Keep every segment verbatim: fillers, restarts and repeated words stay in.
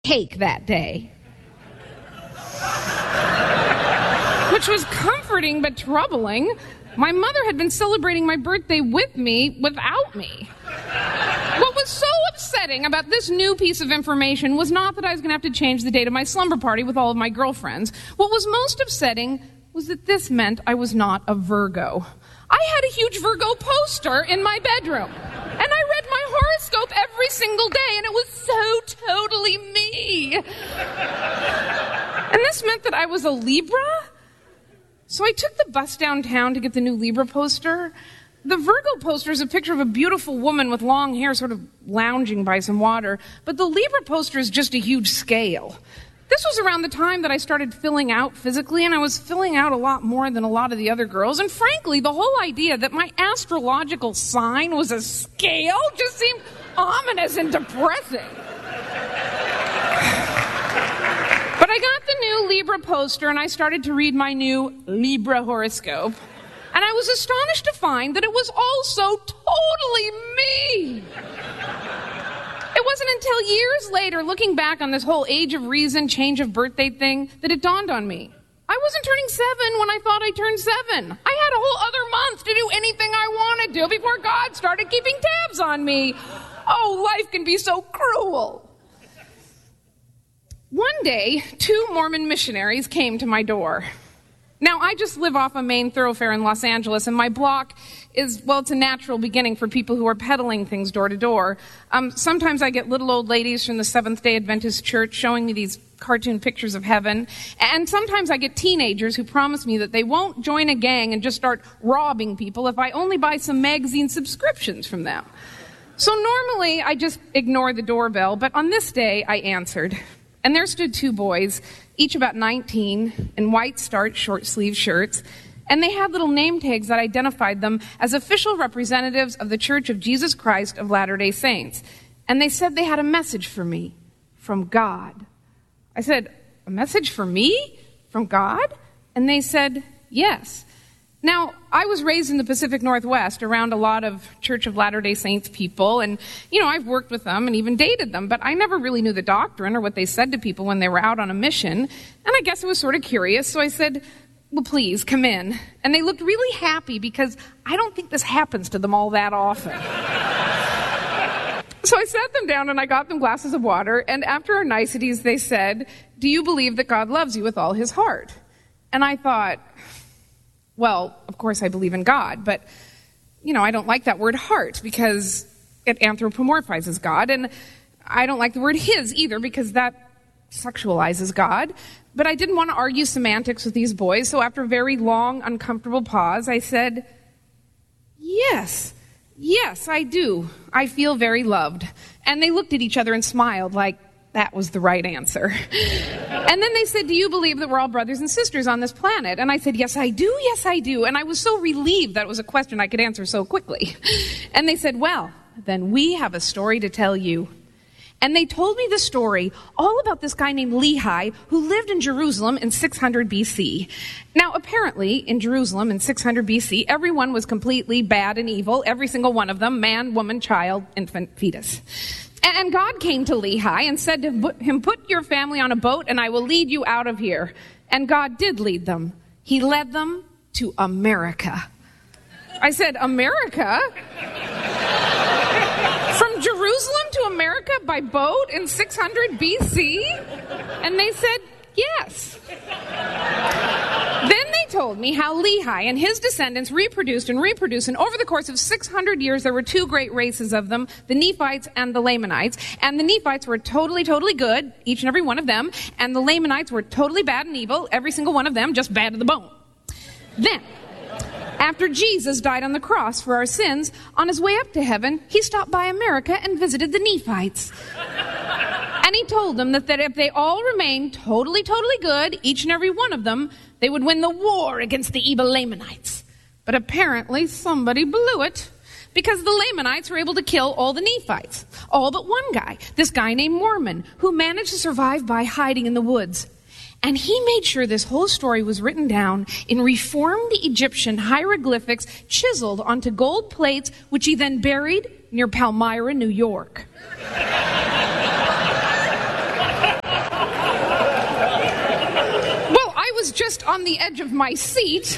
cake that day. Which was comforting but troubling. My mother had been celebrating my birthday with me without me. What was so upsetting about this new piece of information was not that I was going to have to change the date of my slumber party with all of my girlfriends. What was most upsetting was that this meant I was not a Virgo. I had a huge Virgo poster in my bedroom, and I read my horoscope every single day, and it was so totally me. And this meant that I was a Libra? So I took the bus downtown to get the new Libra poster. The Virgo poster is a picture of a beautiful woman with long hair sort of lounging by some water, but the Libra poster is just a huge scale. This was around the time that I started filling out physically, and I was filling out a lot more than a lot of the other girls. And frankly, the whole idea that my astrological sign was a scale just seemed ominous and depressing. But I got the new Libra poster, and I started to read my new Libra horoscope. And I was astonished to find that it was all so totally me. It wasn't until years later, looking back on this whole age of reason, change of birthday thing, that it dawned on me. I wasn't turning seven when I thought I turned seven. I had a whole other month to do anything I wanted to before God started keeping tabs on me. Oh, life can be so cruel. One day, two Mormon missionaries came to my door. Now, I just live off a main thoroughfare in Los Angeles, and my block is, well, it's a natural beginning for people who are peddling things door to door. Um, sometimes I get little old ladies from the Seventh-day Adventist Church showing me these cartoon pictures of heaven, and sometimes I get teenagers who promise me that they won't join a gang and just start robbing people if I only buy some magazine subscriptions from them. So normally, I just ignore the doorbell, but on this day, I answered. And there stood two boys, each about nineteen, in white starched short-sleeve shirts, and they had little name tags that identified them as official representatives of the Church of Jesus Christ of Latter-day Saints. And they said they had a message for me from God. I said, a message for me? From God? And they said, yes. Now, I was raised in the Pacific Northwest around a lot of Church of Latter-day Saints people, and, you know, I've worked with them and even dated them, but I never really knew the doctrine or what they said to people when they were out on a mission, and I guess I was sort of curious, so I said, well, please, come in. And they looked really happy because I don't think this happens to them all that often. So I sat them down and I got them glasses of water, and after our niceties, they said, do you believe that God loves you with all his heart? And I thought, well, of course I believe in God, but, you know, I don't like that word heart because it anthropomorphizes God, and I don't like the word his either because that sexualizes God. But I didn't want to argue semantics with these boys, so after a very long, uncomfortable pause, I said, yes, yes, I do. I feel very loved. And they looked at each other and smiled like that was the right answer. And then they said, do you believe that we're all brothers and sisters on this planet? And I said, yes, I do, yes, I do. And I was so relieved that it was a question I could answer so quickly. And they said, well, then we have a story to tell you. And they told me the story all about this guy named Lehi who lived in Jerusalem in six hundred B C. Now, apparently, in Jerusalem in six hundred B C, everyone was completely bad and evil, every single one of them, man, woman, child, infant, fetus. And God came to Lehi and said to him, put your family on a boat and I will lead you out of here. And God did lead them. He led them to America. I said, America? From Jerusalem to America by boat in six hundred B C? And they said, yes. Then they told me how Lehi and his descendants reproduced and reproduced, and over the course of six hundred years, there were two great races of them, the Nephites and the Lamanites. And the Nephites were totally, totally good, each and every one of them, and the Lamanites were totally bad and evil, every single one of them, just bad to the bone. Then, after Jesus died on the cross for our sins, on his way up to heaven, he stopped by America and visited the Nephites. And he told them that, that if they all remained totally, totally good, each and every one of them, they would win the war against the evil Lamanites. But apparently somebody blew it, because the Lamanites were able to kill all the Nephites. All but one guy, this guy named Mormon, who managed to survive by hiding in the woods. And he made sure this whole story was written down in reformed Egyptian hieroglyphics chiseled onto gold plates, which he then buried near Palmyra, New York. just on the edge of my seat.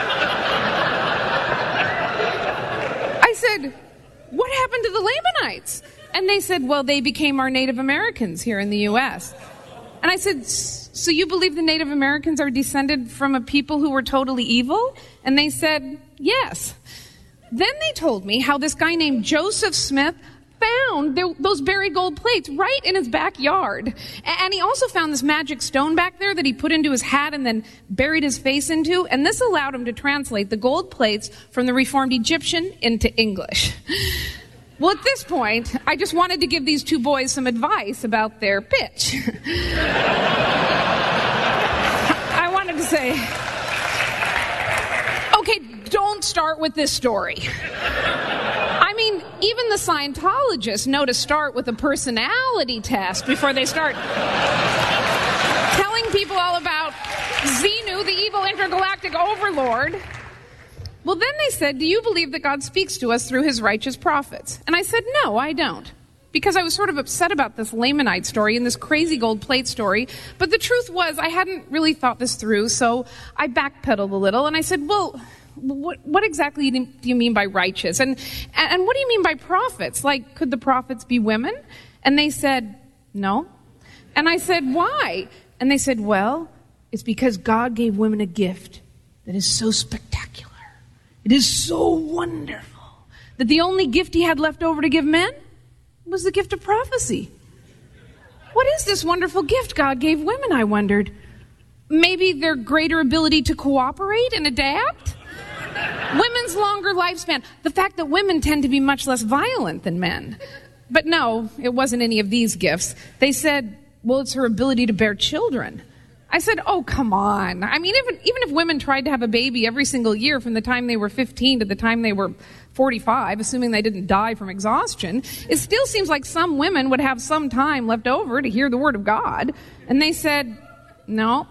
I said, what happened to the Lamanites? And they said, well, they became our Native Americans here in the U S And I said, so you believe the Native Americans are descended from a people who were totally evil? And they said, yes. Then they told me how this guy named Joseph Smith found the, those buried gold plates right in his backyard. And he also found this magic stone back there that he put into his hat and then buried his face into. And this allowed him to translate the gold plates from the Reformed Egyptian into English. Well, at this point, I just wanted to give these two boys some advice about their pitch. I wanted to say, okay, don't start with this story. I mean, even the Scientologists know to start with a personality test before they start telling people all about Xenu, the evil intergalactic overlord. Well, then they said, do you believe that God speaks to us through his righteous prophets? And I said, no, I don't. Because I was sort of upset about this Lamanite story and this crazy gold plate story. But the truth was, I hadn't really thought this through, so I backpedaled a little. And I said, well, what, what exactly do you mean by righteous? And, and what do you mean by prophets? Like, could the prophets be women? And they said, no. And I said, why? And they said, well, it's because God gave women a gift that is so spectacular. It is so wonderful that the only gift he had left over to give men was the gift of prophecy. What is this wonderful gift God gave women, I wondered? Maybe their greater ability to cooperate and adapt? Women's longer lifespan. The fact that women tend to be much less violent than men. But no, it wasn't any of these gifts. They said, well, it's her ability to bear children. I said, oh, come on. I mean, even, even if women tried to have a baby every single year from the time they were fifteen to the time they were forty-five, assuming they didn't die from exhaustion, it still seems like some women would have some time left over to hear the word of God. And they said, no.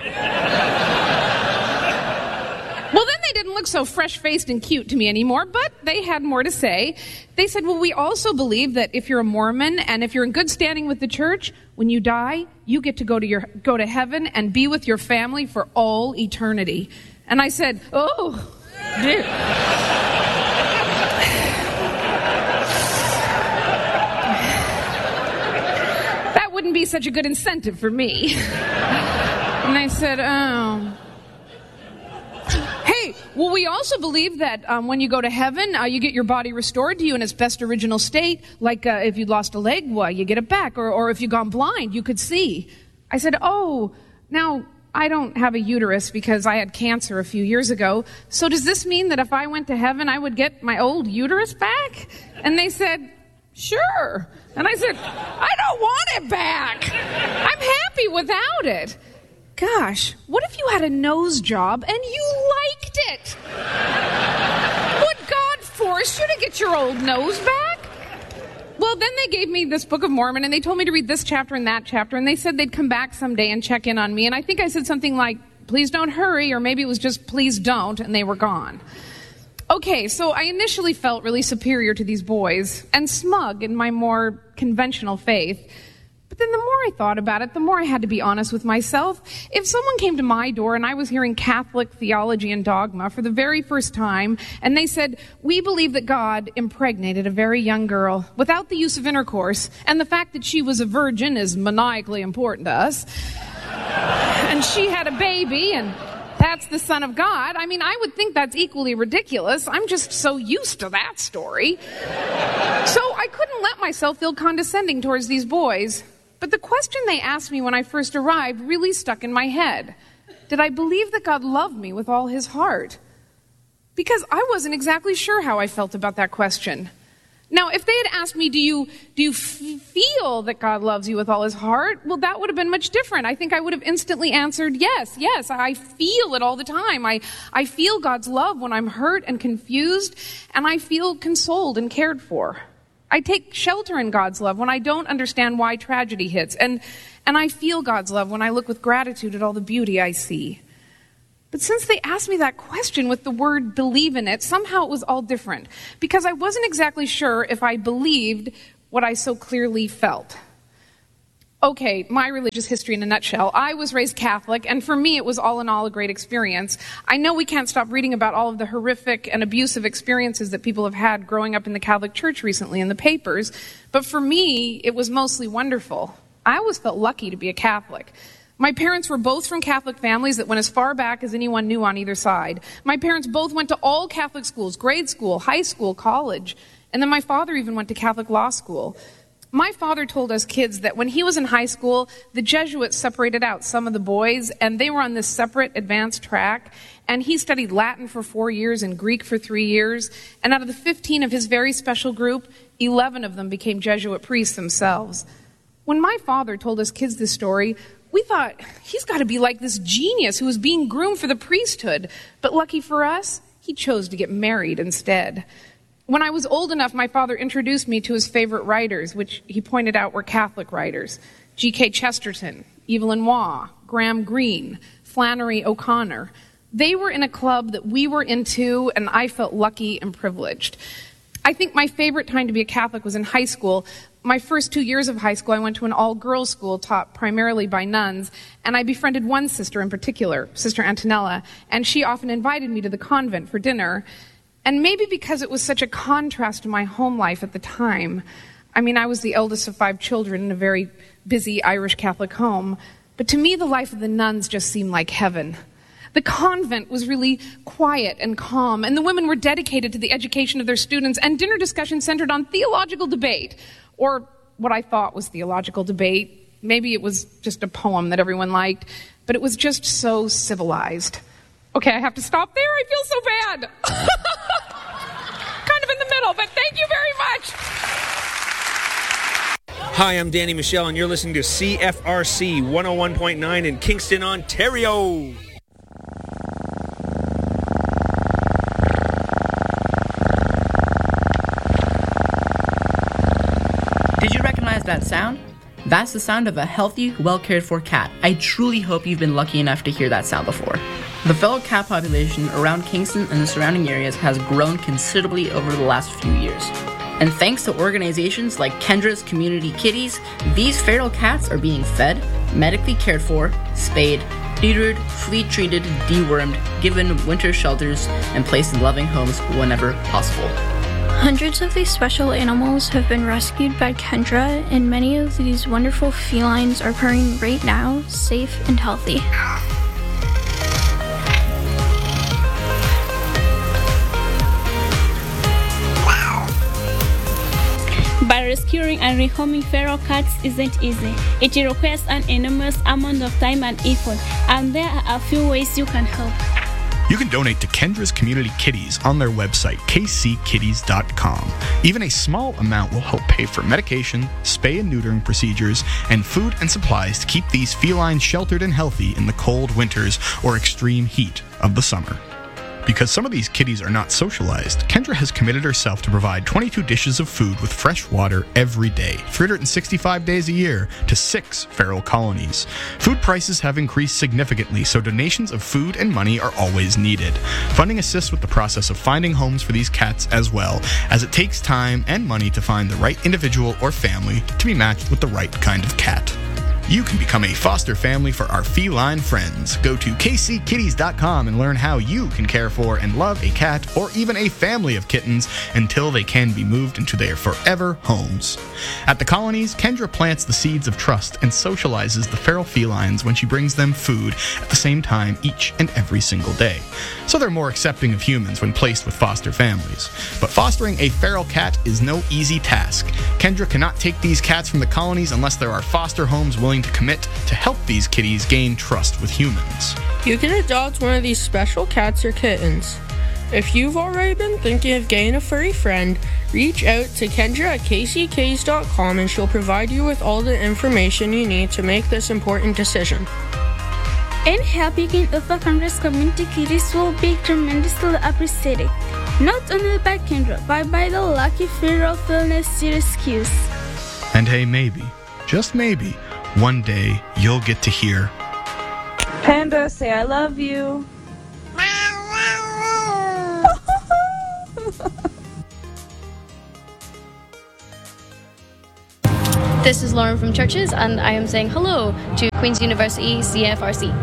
Well, then they didn't look so fresh-faced and cute to me anymore, but they had more to say. They said, well, we also believe that if you're a Mormon and if you're in good standing with the church, when you die, you get to go to your go to heaven and be with your family for all eternity. And I said, oh, dear. That wouldn't be such a good incentive for me. And I said, oh... Hey, well, we also believe that um, when you go to heaven, uh, you get your body restored to you in its best original state. Like uh, if you lost a leg, well, you get it back. Or, or if you've gone blind, you could see. I said, oh, now I don't have a uterus because I had cancer a few years ago. So does this mean that if I went to heaven, I would get my old uterus back? And they said, sure. And I said, I don't want it back. I'm happy without it. Gosh, what if you had a nose job and you liked it? Would God force you to get your old nose back? Well, then they gave me this Book of Mormon, and they told me to read this chapter and that chapter, and they said they'd come back someday and check in on me. And I think I said something like, please don't hurry, or maybe it was just, please don't, and they were gone. Okay, so I initially felt really superior to these boys and smug in my more conventional faith. But then the more I thought about it, the more I had to be honest with myself. If someone came to my door and I was hearing Catholic theology and dogma for the very first time, and they said, we believe that God impregnated a very young girl without the use of intercourse, and the fact that she was a virgin is maniacally important to us, and she had a baby, and that's the Son of God, I mean, I would think that's equally ridiculous. I'm just so used to that story. So I couldn't let myself feel condescending towards these boys. But the question they asked me when I first arrived really stuck in my head. Did I believe that God loved me with all his heart? Because I wasn't exactly sure how I felt about that question. Now, if they had asked me, do you, do you f- feel that God loves you with all his heart? Well, that would have been much different. I think I would have instantly answered, yes, yes, I feel it all the time. I, I feel God's love when I'm hurt and confused, and I feel consoled and cared for. I take shelter in God's love when I don't understand why tragedy hits. And, and I feel God's love when I look with gratitude at all the beauty I see. But since they asked me that question with the word believe in it, somehow it was all different. Because I wasn't exactly sure if I believed what I so clearly felt. Okay, my religious history in a nutshell. I was raised Catholic, and for me it was all in all a great experience. I know we can't stop reading about all of the horrific and abusive experiences that people have had growing up in the Catholic Church recently in the papers, but for me it was mostly wonderful. I always felt lucky to be a Catholic. My parents were both from Catholic families that went as far back as anyone knew on either side. My parents both went to all Catholic schools, grade school, high school, college, and then my father even went to Catholic law school. My father told us kids that when he was in high school, the Jesuits separated out some of the boys, and they were on this separate advanced track, and he studied Latin for four years and Greek for three years, and out of the fifteen of his very special group, eleven of them became Jesuit priests themselves. When my father told us kids this story, we thought, he's got to be like this genius who was being groomed for the priesthood, but lucky for us, he chose to get married instead. When I was old enough, my father introduced me to his favorite writers, which he pointed out were Catholic writers. G K Chesterton, Evelyn Waugh, Graham Greene, Flannery O'Connor. They were in a club that we were into, and I felt lucky and privileged. I think my favorite time to be a Catholic was in high school. My first two years of high school, I went to an all-girls school taught primarily by nuns, and I befriended one sister in particular, Sister Antonella, and she often invited me to the convent for dinner. And maybe because it was such a contrast to my home life at the time. I mean, I was the eldest of five children in a very busy Irish Catholic home, but to me the life of the nuns just seemed like heaven. The convent was really quiet and calm, and the women were dedicated to the education of their students, and dinner discussion centered on theological debate, or what I thought was theological debate. Maybe it was just a poem that everyone liked, but it was just so civilized. Okay, I have to stop there. I feel so bad. Kind of in the middle, but thank you very much. Hi, I'm Danny Michelle, and you're listening to C F R C one oh one point nine in Kingston, Ontario. Did you recognize that sound? That's the sound of a healthy, well-cared-for cat. I truly hope you've been lucky enough to hear that sound before. The feral cat population around Kingston and the surrounding areas has grown considerably over the last few years. And thanks to organizations like Kendra's Community Kitties, these feral cats are being fed, medically cared for, spayed, neutered, flea-treated, dewormed, given winter shelters, and placed in loving homes whenever possible. Hundreds of these special animals have been rescued by Kendra, and many of these wonderful felines are purring right now, safe and healthy. But rescuing and rehoming feral cats isn't easy. It requires an enormous amount of time and effort, and there are a few ways you can help. You can donate to Kendra's Community Kitties on their website, k c kitties dot com. Even a small amount will help pay for medication, spay and neutering procedures, and food and supplies to keep these felines sheltered and healthy in the cold winters or extreme heat of the summer. Because some of these kitties are not socialized, Kendra has committed herself to provide twenty-two dishes of food with fresh water every day, three hundred sixty-five days a year, to six feral colonies. Food prices have increased significantly, so donations of food and money are always needed. Funding assists with the process of finding homes for these cats as well, as it takes time and money to find the right individual or family to be matched with the right kind of cat. You can become a foster family for our feline friends. Go to k c kitties dot com and learn how you can care for and love a cat or even a family of kittens until they can be moved into their forever homes. At the colonies, Kendra plants the seeds of trust and socializes the feral felines when she brings them food at the same time each and every single day. So they're more accepting of humans when placed with foster families. But fostering a feral cat is no easy task. Kendra cannot take these cats from the colonies unless there are foster homes willing to commit to help these kitties gain trust with humans. You can adopt one of these special cats or kittens. If you've already been thinking of getting a furry friend, reach out to Kendra at k c kitties dot com and she'll provide you with all the information you need to make this important decision. And helping of a Kendra's Community Kitties will be tremendously appreciated, not only by Kendra, but by the lucky feral feline she rescues. And hey, maybe, just maybe, one day you'll get to hear Panda, say I love you. This is Lauren from Churches, and I am saying hello to Queen's University C F R C.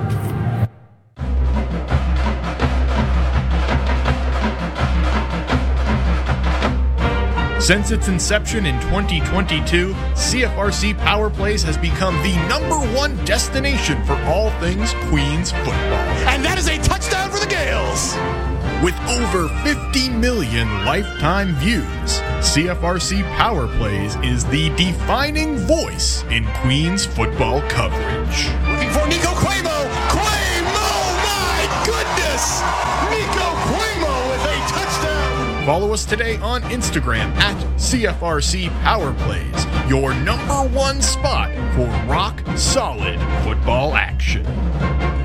Since its inception in twenty twenty-two, C F R C Power Plays has become the number one destination for all things Queens football. And that is a touchdown for the Gales! With over fifty million lifetime views, C F R C Power Plays is the defining voice in Queens football coverage. Looking for Nico Cuomo! Cuomo! My goodness! Nico Cuomo with a touchdown! Follow us today on Instagram at C F R C Power Plays, your number one spot for rock solid football action.